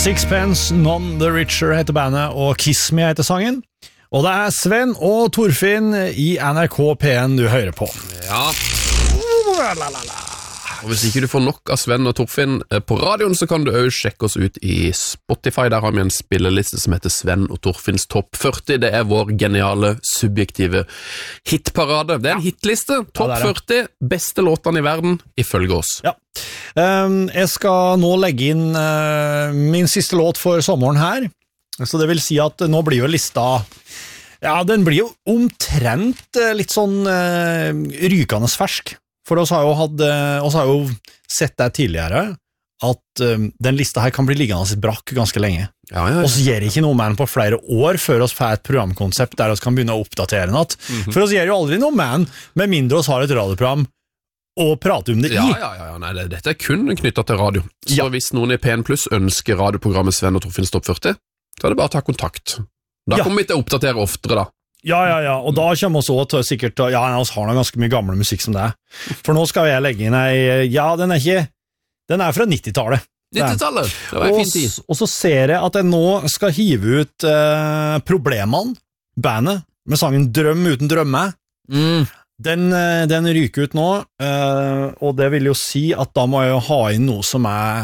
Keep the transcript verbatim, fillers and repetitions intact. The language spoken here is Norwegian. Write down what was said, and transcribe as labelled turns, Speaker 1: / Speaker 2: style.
Speaker 1: Sixpence None the Richer heter bandet, og Kiss Me heter sangen. Og det er Sven og Torfinn i N R K P en du hører på.
Speaker 2: Ja. Og hvis ikke du får nok av Sven og Torfinn på radioen, så kan du også sjekke oss ut i Spotify. Der har vi en spilleliste som heter Sven og Torfinns topp førti. Det er vår geniale, subjektive hitparade. Det er en hitliste. Topp ja, førti, beste låtene i verden, ifølge oss.
Speaker 1: Ja. Um, jeg skal nå legge inn uh, min siste låt for sommeren her. Så det vil si at nå blir jo lista... Ja, den blir jo omtrent uh, litt sånn uh, rykende fersk. For oss har jo, hatt, oss har jo sett det tidligere, at um, den lista her kan bli liggende brakk ganske lenge.
Speaker 2: Ja, ja, ja.
Speaker 1: Oss gjør ikke noe med den på flere år før oss får et programkonsept der oss kan begynne å oppdatere den. Mm-hmm. For oss gjør jo aldri noe med den, med mindre oss har et radioprogram og prate om det
Speaker 2: ja,
Speaker 1: i.
Speaker 2: Ja, ja, ja. Nei, det, dette er kun knyttet til radio. Så
Speaker 1: ja. Hvis
Speaker 2: noen i P en Pluss ønsker radioprogrammet Sven og Torfinns topp førti, så er det bare å ta kontakt. Da ja. Kommer vi til å oppdatere oftere da. Ja, ja, ja, og da kommer vi også til sikkert, ja, vi har noe ganske mye gammel musikk som det er. For nå skal jeg legge inn ei, ja, den er ikke, den er fra nittitallet. nittitallet, det var en fin tid.
Speaker 1: Og så ser jeg at jeg nå skal hive ut eh, Problemene, bandet, med sangen Drøm uten drømme. Mm. Den, den ryker ut nå, eh, og det vil jo si at da må jeg jo ha inn noe som er